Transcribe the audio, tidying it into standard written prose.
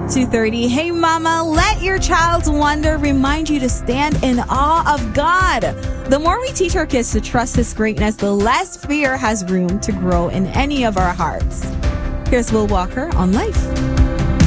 2:30. Hey mama, let your child's wonder remind you to stand in awe of God. The more we teach our kids to trust His greatness, the less fear has room to grow in any of our hearts. Here's Will Walker on Life.